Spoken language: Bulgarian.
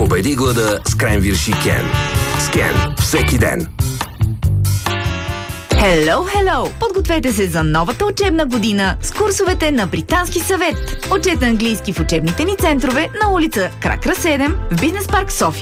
Победи глада с Кренвирши Кен. С Кен всеки ден. Hello! Подгответе се за новата учебна година с курсовете на Британски съвет. Учете английски в учебните ни центрове на улица Кракра 7 в Бизнес парк София.